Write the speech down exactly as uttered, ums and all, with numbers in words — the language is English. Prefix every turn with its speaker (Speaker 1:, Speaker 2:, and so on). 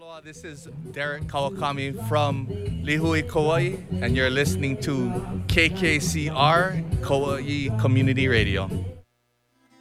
Speaker 1: Aloha, this is Derek Kawakami from Lihue, Kauai, and you're listening to K K C R Kauai Community Radio.